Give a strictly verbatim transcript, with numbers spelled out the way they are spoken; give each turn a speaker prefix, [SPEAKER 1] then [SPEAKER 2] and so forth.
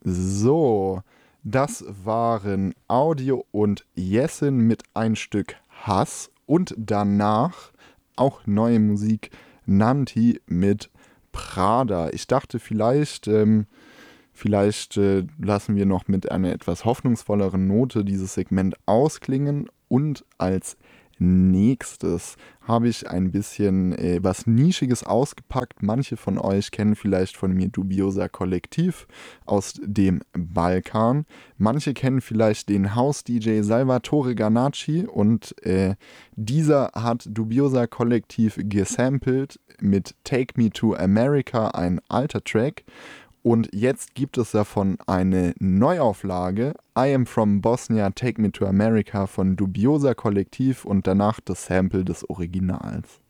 [SPEAKER 1] So, das waren Audio und Jessin mit ein Stück Hass und danach auch neue Musik, Nanti mit Prada. Ich dachte vielleicht, ähm, vielleicht äh, lassen wir noch mit einer etwas hoffnungsvolleren Note dieses Segment ausklingen und als nächstes habe ich ein bisschen äh, was Nischiges ausgepackt. Manche von euch kennen vielleicht von mir Dubiosa Kollektiv aus dem Balkan. Manche kennen vielleicht den House-D J Salvatore Ganacci und äh, dieser hat Dubiosa Kollektiv gesampelt mit Take Me to America, ein alter Track. Und jetzt gibt es davon eine Neuauflage, I Am From Bosnia, Take Me to America von Dubiosa Kollektiv und danach das Sample des Originals.